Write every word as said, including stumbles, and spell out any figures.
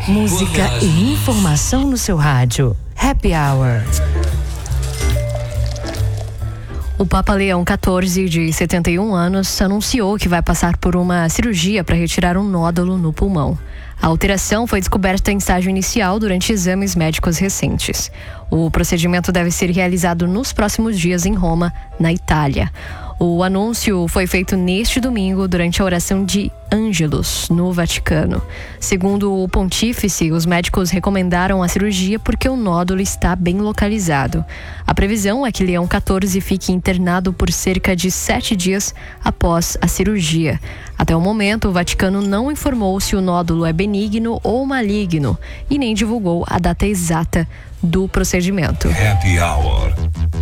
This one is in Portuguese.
Música e informação no seu rádio. Happy Hour. O Papa Leão quatorze, de setenta e um anos, anunciou que vai passar por uma cirurgia para retirar um nódulo no pulmão. A alteração foi descoberta em estágio inicial durante exames médicos recentes. O procedimento deve ser realizado nos próximos dias em Roma, na Itália. O anúncio foi feito neste domingo durante a oração de Ângelus, no Vaticano. Segundo o pontífice, os médicos recomendaram a cirurgia porque o nódulo está bem localizado. A previsão é que Leão quatorze fique internado por cerca de sete dias após a cirurgia. Até o momento, o Vaticano não informou se o nódulo é benigno ou maligno e nem divulgou a data exata do procedimento. Happy Hour.